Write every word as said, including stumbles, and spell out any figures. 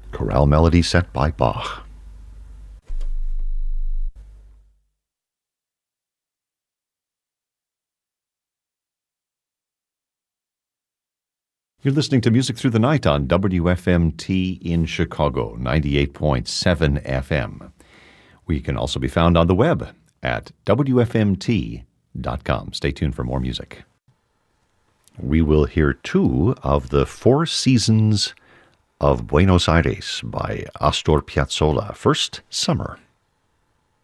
Chorale melody set by Bach. You're listening to Music Through the Night on W F M T in Chicago, ninety-eight point seven F M. We can also be found on the web at W F M T dot com. Stay tuned for more music. We will hear two of the Four Seasons of Buenos Aires by Astor Piazzolla. First, Summer.